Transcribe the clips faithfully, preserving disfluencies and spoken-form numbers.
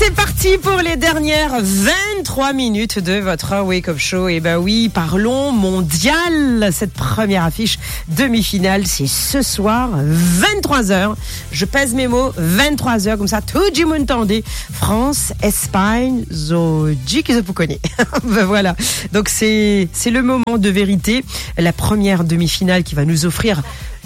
C'est parti pour les dernières vingt-trois minutes de votre Wake Up Show. Et ben oui, parlons mondial. Cette première affiche demi-finale, c'est ce soir, vingt-trois heures. Je pèse mes mots, vingt-trois heures, comme ça, tout le monde entendait. France, Espagne, zo que vous connaissez. Ben voilà. Donc c'est, c'est le moment de vérité. La première demi-finale qui va nous offrir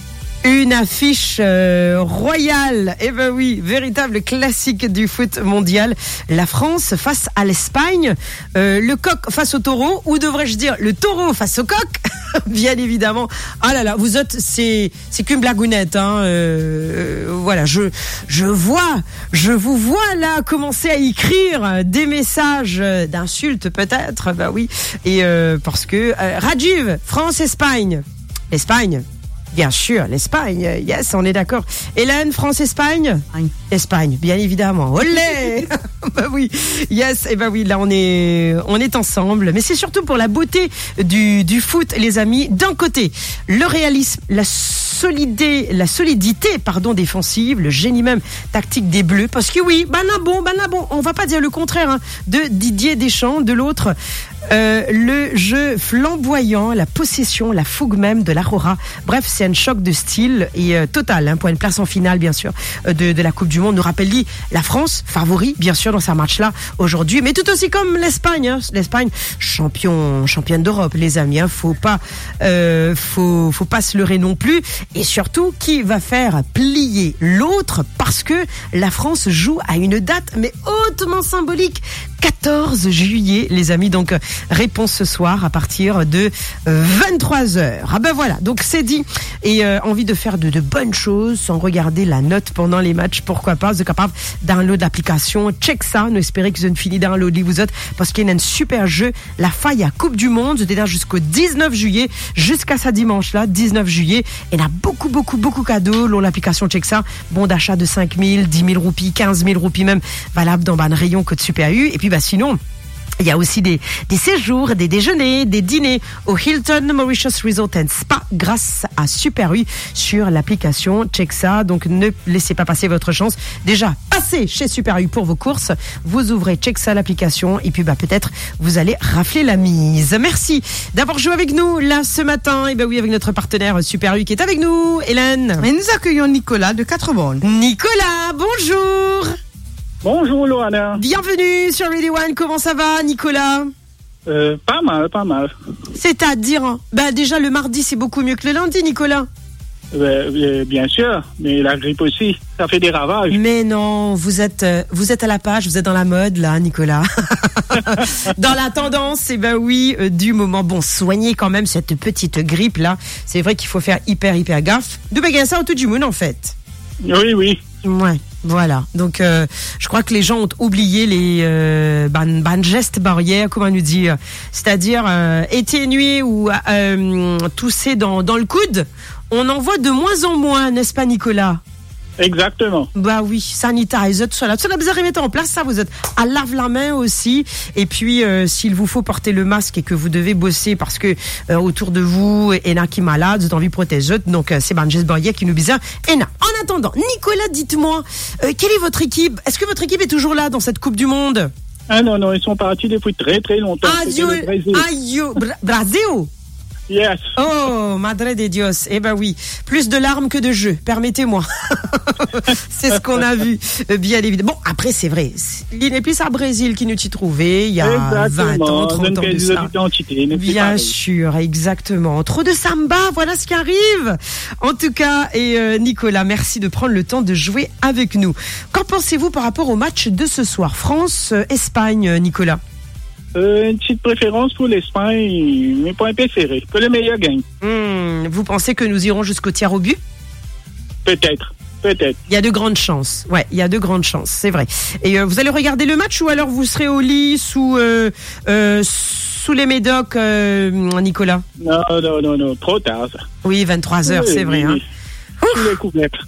une affiche euh, royale. Eh ben oui, véritable classique du foot mondial. La France face à l'Espagne, euh, le coq face au taureau, ou devrais-je dire le taureau face au coq. Bien évidemment. Ah là là, vous êtes, c'est c'est qu'une blagounette, hein. Euh, euh, voilà, je je vois, je vous vois là commencer à écrire des messages d'insultes peut-être. Bah oui, et euh, parce que euh, Rajiv, France Espagne, l'Espagne. Bien sûr, l'Espagne, yes, on est d'accord. Hélène, France-Espagne ? Espagne. Espagne, bien évidemment. Olé. Bah oui, yes, et bah oui, là on est, on est ensemble. Mais c'est surtout pour la beauté du, du foot, les amis. D'un côté, le réalisme, la solidité, la solidité, pardon, défensive, le génie même tactique des Bleus. Parce que oui, ben là bon, ben là bon, on va pas dire le contraire, hein, de Didier Deschamps. De l'autre, euh, le jeu flamboyant, la possession, la fougue même de l'Aurora. Bref, c'est un choc de style et euh, total, hein, pour une place en finale, bien sûr, euh, de, de la Coupe du Monde. Nous rappelle-t-il la France, favori, bien sûr, dans ce match-là aujourd'hui, mais tout aussi comme l'Espagne, hein, l'Espagne, champion, championne d'Europe, les amis, hein, faut pas, euh, faut, faut pas se leurrer non plus. Et surtout, qui va faire plier l'autre, parce que la France joue à une date, mais hautement symbolique, quatorze juillet, les amis. Donc, réponse ce soir à partir de vingt-trois heures. Ah ben voilà, donc c'est dit. Et euh, envie de faire de, de bonnes choses sans regarder la note pendant les matchs, pourquoi pas. Vous êtes capable download l'application, check ça. Nous espérons que vous avez fini download vous autres, parce qu'il y a un super jeu, la faille à Coupe du Monde. C'était jusqu'au dix-neuf juillet, jusqu'à ce dimanche là, dix-neuf juillet. Et il y a beaucoup, beaucoup, beaucoup cadeaux. L'on l'application check ça. Bon d'achat de cinq mille, dix mille roupies, quinze mille roupies même, valable dans un rayon Côte Super U. Et puis bah sinon, il y a aussi des, des séjours, des déjeuners, des dîners au Hilton Mauritius Resort and Spa grâce à Super U sur l'application. Check ça. Donc, ne laissez pas passer votre chance. Déjà, passez chez Super U pour vos courses. Vous ouvrez Check ça l'application et puis, bah, peut-être, vous allez rafler la mise. Merci d'avoir joué avec nous, là, ce matin. Et ben oui, avec notre partenaire Super U qui est avec nous, Hélène. Et nous accueillons Nicolas de Quatre-Bornes. Nicolas, bonjour. Bonjour Loana. Bienvenue sur Radio One, comment ça va Nicolas? euh, Pas mal, pas mal. C'est-à-dire, bah déjà le mardi c'est beaucoup mieux que le lundi Nicolas. Euh, bien sûr, mais la grippe aussi, ça fait des ravages. Mais non, vous êtes, vous êtes à la page, vous êtes dans la mode là Nicolas. Dans la tendance, et eh ben oui, euh, du moment. Bon, soignez quand même cette petite grippe là. C'est vrai qu'il faut faire hyper hyper gaffe. De baguer ça au tout du monde en fait. Oui, oui. Ouais. Voilà, donc euh, je crois que les gens ont oublié les euh, ban, ban gestes barrières, comment nous dire, c'est-à-dire euh, éternuer ou euh, tousser dans, dans le coude. On en voit de moins en moins, n'est-ce pas Nicolas? Exactement. Bah oui, sanitizer, tout ça là. Tout ça là, vous arrivez en place, ça, vous êtes à lave la main aussi. Et puis, euh, s'il vous faut porter le masque et que vous devez bosser parce que euh, autour de vous, il y en a qui malade, vous avez envie de protéger. Donc, euh, c'est Banjes Boyer qui nous bizarre. Et non. En attendant, Nicolas, dites-moi, euh, quelle est votre équipe? Est-ce que votre équipe est toujours là dans cette Coupe du Monde? Ah non, non, ils sont partis depuis très très longtemps. Adieu, adieu, Bra- Brésil. Yes. Oh, Madre de Dios. Eh ben oui, plus de larmes que de jeux, permettez-moi. C'est ce qu'on a vu, bien évidemment. Bon, après, c'est vrai, il n'est plus à Brésil qui nous t'y trouvait il y a exactement. vingt ans, trente ans de ça. Bien sûr, exactement. Trop de samba, voilà ce qui arrive. En tout cas, et euh, Nicolas, merci de prendre le temps de jouer avec nous. Qu'en pensez-vous par rapport au match de ce soir, France-Espagne, Nicolas? Euh, une petite préférence pour l'Espagne, mais pas un préféré. Que le meilleur gagne. Hmm, vous pensez que nous irons jusqu'au tir au but? Peut-être, peut-être. Il y a de grandes chances. Ouais, il y a de grandes chances, c'est vrai. Et euh, vous allez regarder le match ou alors vous serez au lit sous euh, euh, sous les médocs, euh, Nicolas? Non, non, non, non, trop tard. Ça. Oui, vingt-trois heures, oui, c'est vrai. Oui, hein. oui. Tous les couverts.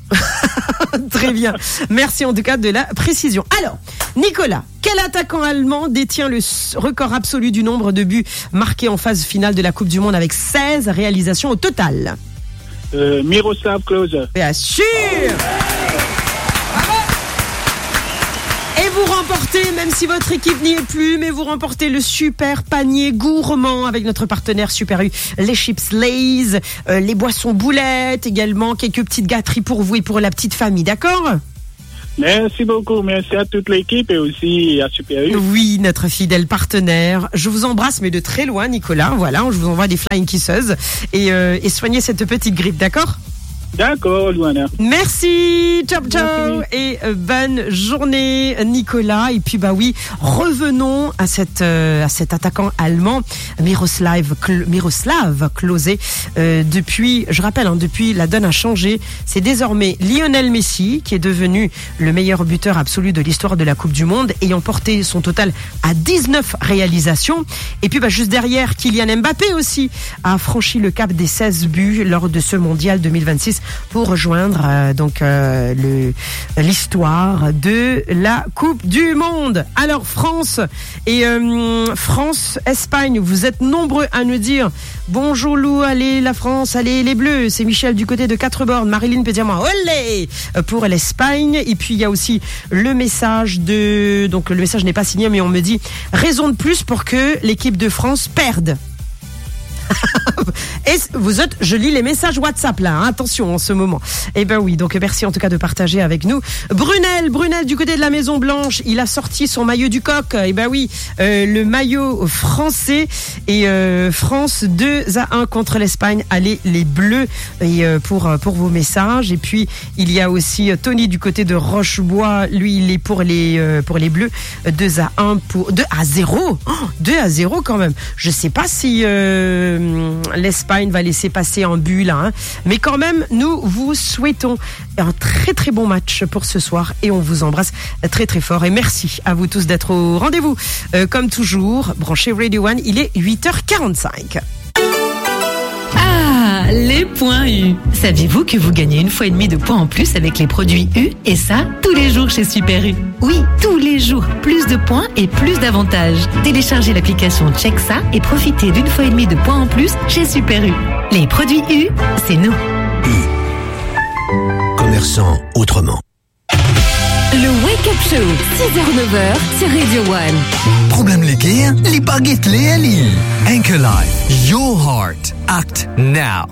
Très bien. Merci en tout cas de la précision. Alors, Nicolas, quel attaquant allemand détient le record absolu du nombre de buts marqués en phase finale de la Coupe du Monde avec seize réalisations au total? euh, Miroslav Klose. Bien sûr. Et vous remportez, même si votre équipe n'y est plus, mais vous remportez le super panier gourmand avec notre partenaire Super U, les chips Lay's, euh, les boissons boulettes, également quelques petites gâteries pour vous et pour la petite famille, d'accord ? Merci beaucoup. Merci à toute l'équipe et aussi à Super U. Oui, notre fidèle partenaire. Je vous embrasse, mais de très loin, Nicolas. Voilà, je vous envoie des flying kisses et, euh, et soignez cette petite grippe, d'accord ? D'accord, Luana. Merci, ciao ciao, et euh, bonne journée, Nicolas. Et puis bah oui, revenons à cette euh, à cet attaquant allemand, Miroslav Kl- Miroslav Klose. Euh, depuis, je rappelle, hein, depuis la donne a changé. C'est désormais Lionel Messi qui est devenu le meilleur buteur absolu de l'histoire de la Coupe du Monde, ayant porté son total à dix-neuf réalisations. Et puis bah juste derrière, Kylian Mbappé aussi a franchi le cap des seize buts lors de ce mondial deux mille vingt-six. Pour rejoindre euh, donc euh, le l'histoire de la Coupe du Monde. Alors France et euh, France Espagne, vous êtes nombreux à nous dire bonjour Lou, allez la France, allez les Bleus. C'est Michel du côté de Quatre-Bornes. Marilyn peut dire moi olé pour l'Espagne. Et puis il y a aussi le message de donc le message n'est pas signé, mais on me dit raison de plus pour que l'équipe de France perde. Et vous êtes, je lis les messages WhatsApp là, hein, attention en ce moment. Eh ben oui, donc merci en tout cas de partager avec nous. Brunel, Brunel du côté de la Maison Blanche, il a sorti son maillot du coq. Eh ben oui, euh, le maillot français et euh, France deux à un contre l'Espagne. Allez les Bleus et euh, pour pour vos messages. Et puis il y a aussi Tony du côté de Rochebois, lui il est pour les euh, pour les Bleus deux à un pour deux à zéro. Oh, deux à zéro quand même. Je sais pas si euh, l'Espagne va laisser passer en but là, hein. Mais quand même, nous vous souhaitons un très très bon match pour ce soir et on vous embrasse très très fort et merci à vous tous d'être au rendez-vous. Euh, comme toujours, branchez Radio One, il est huit heures quarante-cinq. Ah, les points U. Saviez-vous que vous gagnez une fois et demie de points en plus avec les produits U et ça, tous les jours chez Super U. Oui, tous les jours, plus de points et plus d'avantages. Téléchargez l'application Check ça et profitez d'une fois et demie de points en plus chez Super U. Les produits U, c'est nous. U. Commerçant autrement. Le Wake Up Show, six heures neuf heures sur Radio One. Problème les gars, les baguettes les alliés. Anchor Life, your heart, act now.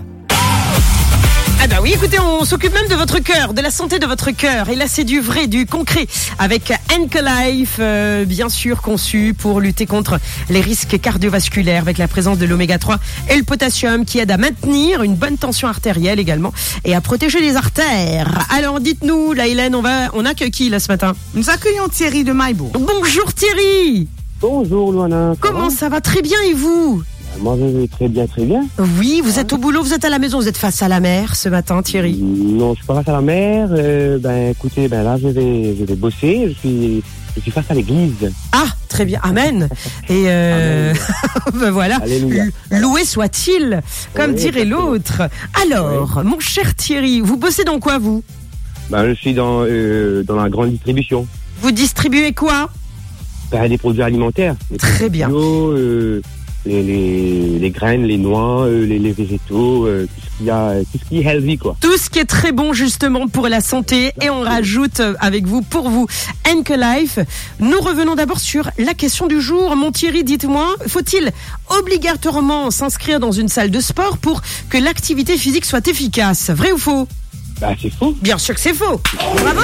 Ah bah oui, écoutez, on s'occupe même de votre cœur, de la santé de votre cœur. Et là, c'est du vrai, du concret. Avec Ancolife, euh, bien sûr conçu pour lutter contre les risques cardiovasculaires avec la présence de l'oméga trois et le potassium qui aide à maintenir une bonne tension artérielle également et à protéger les artères. Alors, dites-nous, là, Hélène, on va, on accueille qui là ce matin ? Nous accueillons Thierry de Maillebourg. Bonjour Thierry. Bonjour Luana. Comment ça va ? Très bien et vous ? Moi je vais très bien, très bien. Oui, vous êtes au boulot, vous êtes à la maison, vous êtes face à la mer ce matin, Thierry. Non, je suis pas face à la mer. Euh, ben écoutez, ben là je vais, je vais bosser. Je suis, je suis face à l'église. Ah, très bien, amen. Et euh, ben voilà, Alléluia. Loué soit-il, comme Oui, dirait exactement. l'autre. Alors, mon cher Thierry, vous bossez dans quoi vous ? Ben je suis dans, euh, dans la grande distribution. Vous distribuez quoi ? Ben, des produits alimentaires. Les Très produits bien. bio, euh, les, les, les graines, les noix, euh, les, les végétaux, euh, tout ce qu'il y a, tout ce qui est healthy quoi. Tout ce qui est très bon justement pour la santé et on rajoute avec vous, pour vous, Ancolife. Nous revenons d'abord sur la question du jour. Mon Thierry, dites-moi, faut-il obligatoirement s'inscrire dans une salle de sport pour que l'activité physique soit efficace ? Vrai ou faux ? Ben c'est faux. Bien sûr que c'est faux. Bravo.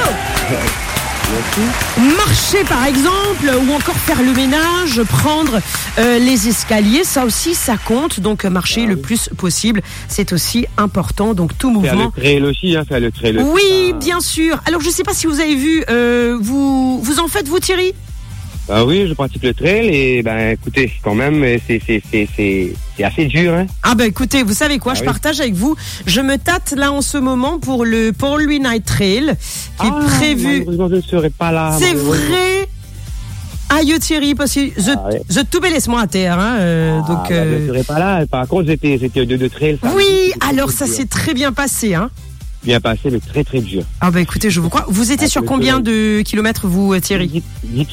Merci. Marcher par exemple, ou encore faire le ménage, prendre euh, les escaliers, ça aussi ça compte. Donc marcher Ah, le oui. plus possible, c'est aussi important. Donc tout Faire le mouvement. trail aussi, hein, faire le trail. Oui, Ah. bien sûr. Alors je sais pas si vous avez vu, euh, vous vous en faites vous Thierry ? Ah oui, je pratique le trail et ben écoutez, quand même, c'est c'est c'est c'est c'est assez dur, hein. Ah ben écoutez, vous savez quoi, Ah je oui. partage avec vous. Je me tâte là en ce moment pour le Paul Louis Night Trail qui Ah, est prévu. malheureusement, je ne serai pas là. C'est malheureusement. vrai. Aïe Thierry, parce que je, Ah ouais. je tout laisse-moi à terre. Hein, euh, Ah, donc, bah, euh, je ne serai pas là. Par contre, j'étais j'étais de, de trail. Ça, oui, c'était alors très ça dur. s'est très bien passé. Hein. bien passé, mais très très dur. Ah bah écoutez, je vous crois. Vous étiez Ah, sur le combien soleil. de kilomètres vous, Thierry ? dix kilomètres.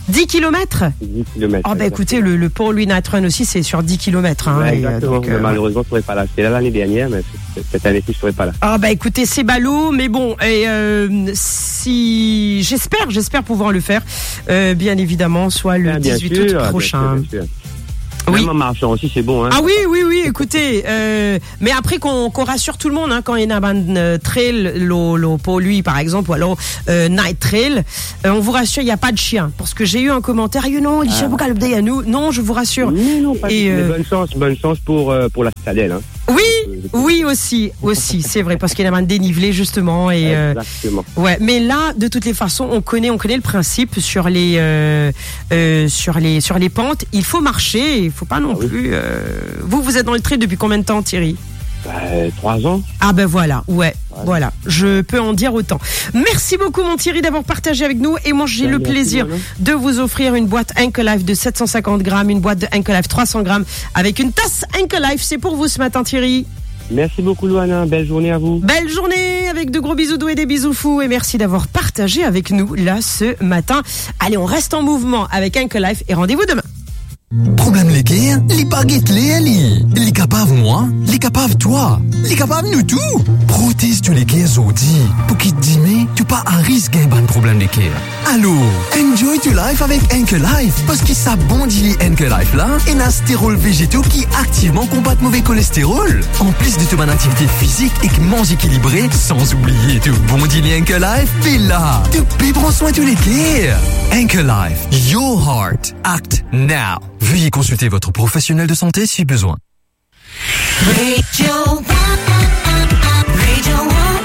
dix kilomètres dix kilomètres. Oh, bah écoutez, le, le Paul Louis Night Run aussi, c'est sur dix kilomètres. Hein, Ouais, et, euh, exactement. donc, euh, Malheureusement, je ne serai pas là. C'était là l'année dernière, mais cette année-ci, je ne serai pas là. Ah bah écoutez, c'est ballot, mais bon, et euh, si j'espère, j'espère pouvoir le faire, euh, bien évidemment, soit le Ah, bien dix-huit sûr, août bien prochain. sûr, bien sûr. Oui. Même en marchant aussi, c'est bon. Hein. Ah oui, oui, oui, écoutez, euh, mais après qu'on qu'on rassure tout le monde, hein, quand il y a un euh, trail, le, le, pour lui par exemple, ou alors euh, night trail, euh, on vous rassure, il n'y a pas de chien. Parce que j'ai eu un commentaire, you know, il dit, ah. à nous. Non, je vous rassure. Non, non, pas Et, de euh, bonne chance, bonne chance pour, euh, pour la citadelle. Hein. Oui, oui aussi, aussi, c'est vrai, parce qu'il y a un dénivelé justement. Et, euh, Exactement. ouais, mais là, de toutes les façons, on connaît, on connaît le principe sur les, euh, euh, sur les, sur les pentes. Il faut marcher, il faut pas non Ah oui. plus. Euh... Vous, vous êtes dans le trail depuis combien de temps, Thierry? Bah, trois ans. Ah ben voilà, ouais, Voilà. voilà, je peux en dire autant. Merci beaucoup mon Thierry d'avoir partagé avec nous et moi j'ai Ben, le merci, plaisir Manon. de vous offrir une boîte Henkelife de sept cent cinquante grammes, une boîte de Henkelife trois cents grammes avec une tasse Henkelife. C'est pour vous ce matin Thierry. Merci beaucoup, Louana. Belle journée à vous. Belle journée avec de gros bisous doux et des bisous fous et merci d'avoir partagé avec nous là ce matin. Allez, on reste en mouvement avec Henkelife et rendez-vous demain. Problème les guerres, les baguettes les ali. Les capables moi, les capables toi, les capables nous tout. Protège tu les guerres audi. Pour qu'il te dise, tu pas un risque d'un bon problème les guerres. Alors, enjoy to life avec Henkelife. Parce qu'il s'abondit les Henkelife là, et un stérol végétaux qui activement combattent mauvais cholestérol. En plus de te bonne activité physique et que mange équilibré, sans oublier tout bondi les Henkelife, fais là. Tu peux prendre soin de les guerres. Henkelife, your heart, act now. Veuillez consulter votre professionnel de santé si besoin. Radio One, Radio One,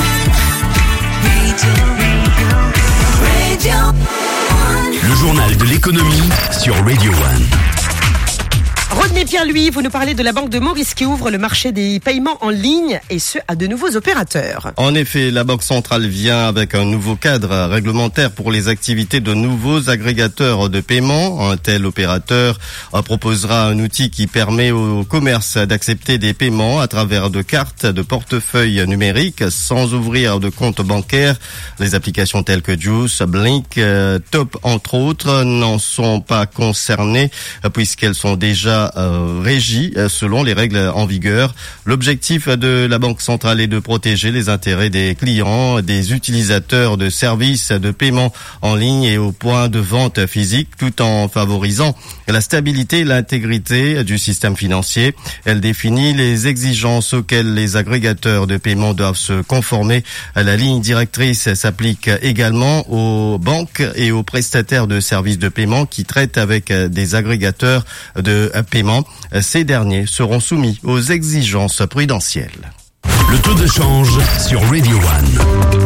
Radio, Radio One. Le journal de l'économie sur Radio One. Rodney Pierre-Louis, vous nous parlez de la Banque de Maurice qui ouvre le marché des paiements en ligne et ce à de nouveaux opérateurs. En effet, la Banque centrale vient avec un nouveau cadre réglementaire pour les activités de nouveaux agrégateurs de paiement. Un tel opérateur proposera un outil qui permet au commerce d'accepter des paiements à travers de cartes de portefeuille numériques sans ouvrir de compte bancaire. Les applications telles que Juice, Blink, Top entre autres n'en sont pas concernées puisqu'elles sont déjà Euh, régie selon les règles en vigueur. L'objectif de la Banque centrale est de protéger les intérêts des clients, des utilisateurs de services de paiement en ligne et au point de vente physique, tout en favorisant la stabilité et l'intégrité du système financier. Elle définit les exigences auxquelles les agrégateurs de paiement doivent se conformer. La ligne directrice s'applique également aux banques et aux prestataires de services de paiement qui traitent avec des agrégateurs de paiement. Ces derniers seront soumis aux exigences prudentielles. Le taux de change sur Radio One.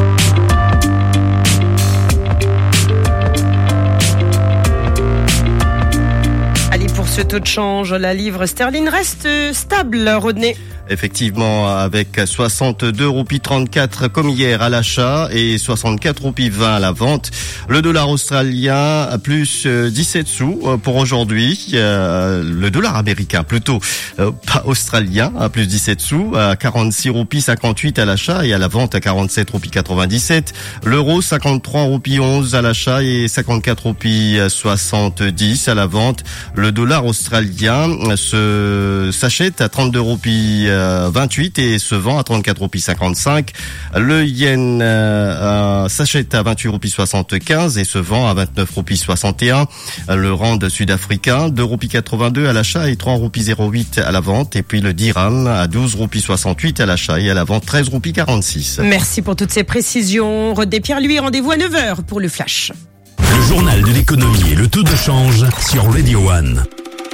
Allez, pour ce taux de change, la livre sterling reste stable, Rodney. Effectivement, avec soixante-deux roupies trente-quatre comme hier à l'achat et soixante-quatre roupies vingt à la vente. Le dollar australien à plus dix-sept sous pour aujourd'hui. Euh, le dollar américain plutôt, euh, pas australien, à plus dix-sept sous, à quarante-six roupies cinquante-huit à l'achat et à la vente à quarante-sept roupies quatre-vingt-dix-sept. L'euro cinquante-trois roupies onze à l'achat et cinquante-quatre roupies soixante-dix à la vente. Le dollar australien se s'achète à trente-deux roupies vingt-huit et se vend à trente-quatre roupies cinquante-cinq. Le yen euh, s'achète à vingt-huit roupies soixante-quinze et se vend à vingt-neuf roupies soixante et un. Le rand sud-africain, deux roupies quatre-vingt-deux à l'achat et trois roupies zéro huit à la vente. Et puis le dirham à douze roupies soixante-huit à l'achat et à la vente treize roupies quarante-six. Merci pour toutes ces précisions. Rodney Pierre-Louis, rendez-vous à neuf heures pour le flash. Le journal de l'économie et le taux de change sur Radio One.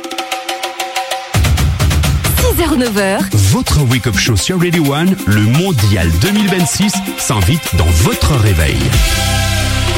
six heures neuf heures. Votre wake-up show sur Radio One, le mondial deux mille vingt-six, s'invite dans votre réveil.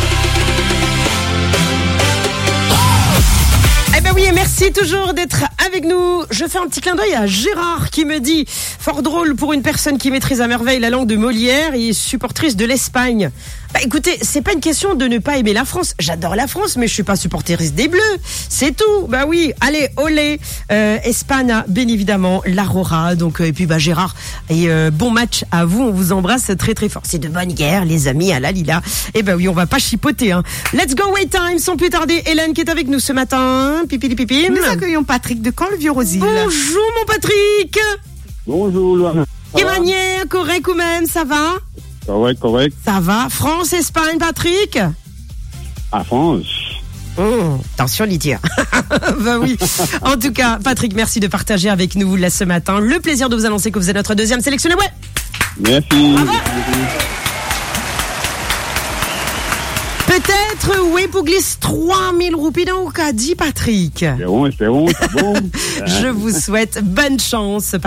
Eh ben oui, et merci toujours d'être avec avec nous. Je fais un petit clin d'œil à Gérard qui me dit, fort drôle pour une personne qui maîtrise à merveille la langue de Molière et est supportrice de l'Espagne. Bah écoutez, c'est pas une question de ne pas aimer la France. J'adore la France, mais je suis pas supportrice des Bleus. C'est tout. Bah oui, allez, olé. Euh, Espagne, bien évidemment, l'Aurora. Donc euh, et puis bah Gérard, et euh, bon match à vous. On vous embrasse très très fort. C'est de bonne guerre, les amis, à la Lila. Et bah oui, on va pas chipoter. Hein. Let's go, wait time. Sans plus tarder, Hélène qui est avec nous ce matin. Pipi pipi. Nous accueillons Patrick de Caen-le-Vieux-Rosille. Bonjour mon Patrick. Bonjour, Laurent. Quelle manière, correct ou même, ça va? Correct, correct. Ça va. France, Espagne, Patrick? À France. Oh, attention Lydia. Bah oui. En tout cas, Patrick, merci de partager avec nous là ce matin. Le plaisir de vous annoncer que vous êtes notre deuxième sélectionné. Ouais. Merci. Bravo. Peut-être, oui, pour glisser trois mille roupies dans le cas, dit Patrick. C'est bon, c'est bon, c'est bon. Je vous souhaite bonne chance.